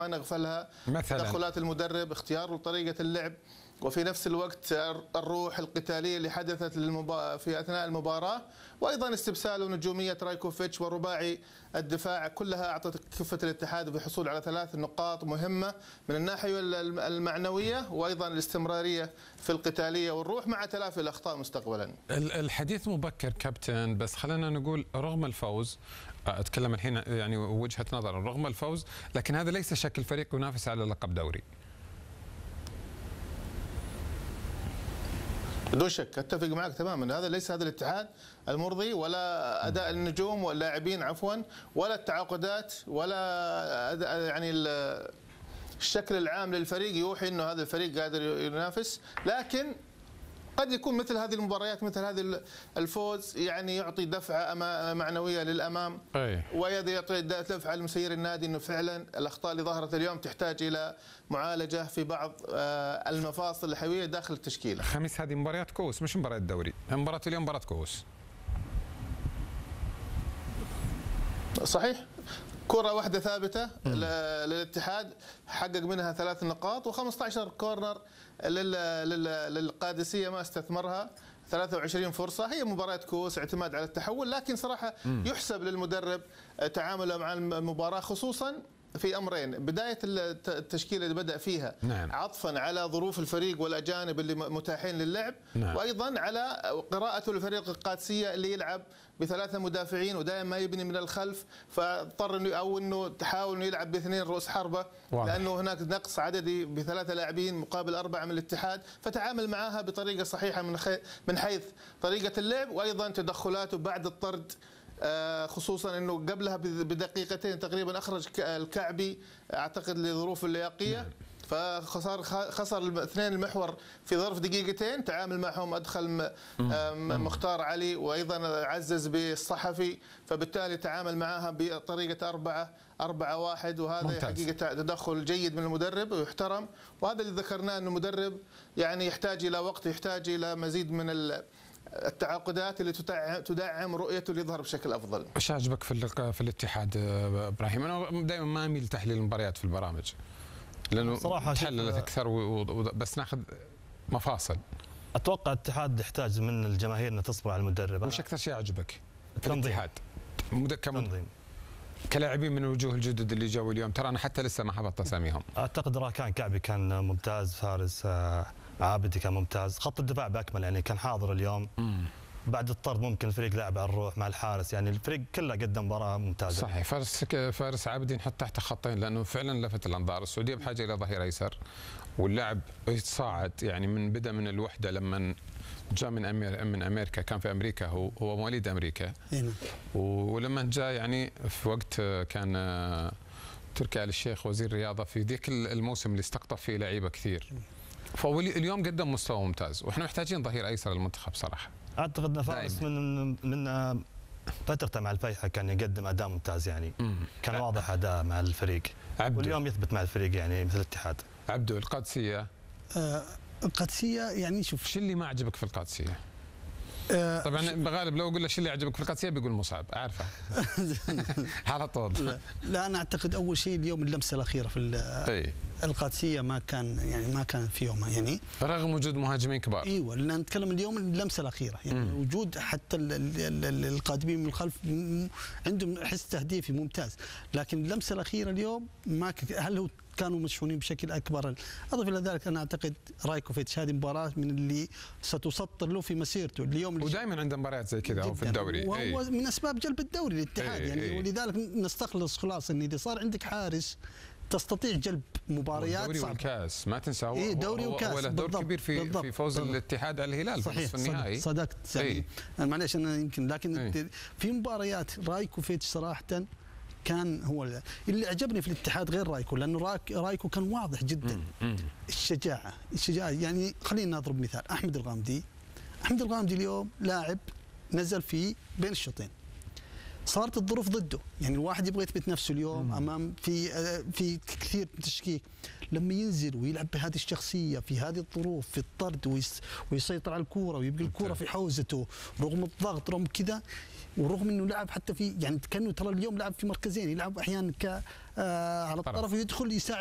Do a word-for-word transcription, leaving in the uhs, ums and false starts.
ما نغفلها مثلا تدخلات المدرب، اختياره لطريقة اللعب، وفي نفس الوقت الروح القتالية اللي حدثت في أثناء المباراة، وأيضا استبسال ونجومية رايكوفيتش ورباعي الدفاع، كلها أعطت كفة الاتحاد بالحصول على ثلاث نقاط مهمة من الناحية المعنوية، وأيضا الاستمرارية في القتالية والروح مع تلافي الأخطاء مستقبلا. الحديث مبكر كابتن، بس خلينا نقول رغم الفوز، أتكلم الحين يعني وجهة نظر، رغم الفوز لكن هذا ليس شكل فريق ينافس على لقب دوري. بدون شك اتفق معك تماما، هذا ليس هذا الاتحاد المرضي، ولا اداء النجوم واللاعبين عفوا، ولا التعاقدات، ولا يعني الشكل العام للفريق يوحي انه هذا الفريق قادر ينافس. لكن قد يكون مثل هذه المباريات، مثل هذه الفوز يعني يعطي دفعه معنويه للامام، أي. ويعطي دفعه لمسير النادي انه فعلا الاخطاء اللي ظهرت اليوم تحتاج الى معالجه في بعض المفاصل الحيويه داخل التشكيله. خميس هذه مباريات كؤوس مش مباريات دوري، مباراه اليوم مباراه كؤوس. صحيح، كرة واحدة ثابتة للاتحاد حقق منها ثلاث نقاط، وخمسة عشر كورنر للقادسية ما استثمرها، ثلاثة وعشرين فرصة. هي مباراة كؤوس، اعتماد على التحول، لكن صراحة يحسب للمدرب تعامله مع المباراة، خصوصا في أمرين: بداية التشكيلة اللي بدأ فيها، نعم. عطفا على ظروف الفريق والأجانب اللي متاحين للعب، نعم. وأيضا على قراءته لفريق القادسية اللي يلعب بثلاثة مدافعين ودائما ما يبني من الخلف، فاضطر انه او انه تحاول انه يلعب باثنين رؤوس حربة، واضح. لانه هناك نقص عددي بثلاثة لاعبين مقابل أربعة من الاتحاد، فتعامل معها بطريقة صحيحة من من حيث طريقة اللعب، وايضا تدخلاته بعد الطرد، خصوصا انه قبلها بدقيقتين تقريبا اخرج الكعبي اعتقد لظروف اللياقيه، نعم. فخسر خسر الاثنين المحور في ظرف دقيقتين، تعامل معهم، ادخل مختار علي وايضا عزز بالصحفي، فبالتالي تعامل معها بطريقه أربعة أربعة واحد، وهذا ممتاز. حقيقه تدخل جيد من المدرب ويحترم، وهذا اللي ذكرناه انه المدرب يعني يحتاج الى وقت، يحتاج الى مزيد من التعاقدات اللي تدعم رؤيته ليظهر بشكل افضل. ايش عجبك في في الاتحاد ابراهيم؟ انا دائما ما اميل لتحليل المباريات في البرامج لانه صراحه تحللت اكثر و... بس ناخذ مفاصل. اتوقع الاتحاد يحتاج من الجماهير انها تصبر على المدرب. وش اكثر شيء عجبك في تنظيم. الاتحاد؟ تنظيم كلاعبين من الوجوه الجدد اللي جو اليوم، ترى انا حتى لسه ما حفظت اساميهم. اعتقد راكان كعبي كان ممتاز، فارس عابدي كان ممتاز، خط الدفاع باكمل يعني كان حاضر اليوم. مم. بعد الطرد ممكن الفريق لعب على الروح مع الحارس، يعني الفريق كله قدم مباراه ممتازه. صحيح، فارس فارس عابدي نحط تحت خطين لانه فعلا لفت الانظار. السعوديه بحاجه الى ظهير ايسر، واللاعب يتصاعد يعني من بدا من الوحده لما جاء من أمير من امريكا، كان في امريكا، هو هو مواليد امريكا، ولما جاء يعني في وقت كان تركي آل الشيخ وزير الرياضه، في ذيك الموسم اللي استقطب فيه لعيبه كثير، فاليوم قدم مستوى ممتاز، واحنا محتاجين ظهير ايسر المنتخب صراحه. اعتقد ان فارس من من فترته مع الفيحة كان يقدم اداء ممتاز، يعني مم. كان واضح اداء مع الفريق، عبدو. واليوم يثبت مع الفريق يعني مثل الاتحاد. عبدو، القادسيه آه القادسيه يعني شوف شو اللي ما عجبك في القادسيه؟ آه طبعا بغالب لو اقول له شو اللي عجبك في القادسيه بيقول مصعب، عارفه على طول. لا, لا انا اعتقد اول شيء اليوم اللمسه الاخيره في القادسيه ما كان يعني ما كان في يومها، يعني رغم وجود مهاجمين كبار. ايوه، لان نتكلم اليوم اللمسه الاخيره، يعني مم. وجود حتى القادمين من الخلف عندهم حس تهديفي ممتاز، لكن اللمسه الاخيره اليوم ما هل هو كانوا مشحونين بشكل اكبر. اضف الى ذلك انا اعتقد رايكوفيتش هذه مباراه من اللي ستسطر له في مسيرته اليوم، ودائما عنده مباريات زي كذا او في الدوري، وهو ايه. من اسباب جلب الدوري للاتحاد، يعني ايه. ولذلك نستخلص خلاص ان اذا صار عندك حارس تستطيع جلب مباريات دوري والكاس، ما تنسى هو إيه دوري وكاس، هو له دور كبير في بالضبط. في فوز بالضبط. الاتحاد على الهلال صحيح في النهائي. صدقت يعني إيه. معليش انا يمكن، لكن إيه. في مباريات رايكوفيتش صراحه كان هو اللي عجبني في الاتحاد غير رايكو، لانه رايك رايكو كان واضح جدا. مم. مم. الشجاعه الشجاعه يعني خلينا نضرب مثال، احمد الغامدي احمد الغامدي اليوم لاعب نزل في بين الشوطين، صارت الظروف ضده، يعني الواحد يبغى يثبت نفسه اليوم مم. امام في في كثير تشكيك، لما ينزل ويلعب بهذه الشخصيه في هذه الظروف في الطرد ويسيطر على الكوره ويبقى الكوره في حوزته رغم الضغط رغم كذا، ورغم انه لعب حتى في يعني كانه ترى اليوم لعب في مركزين، يلعب احيانا ك آه على الطرف ويدخل يساعد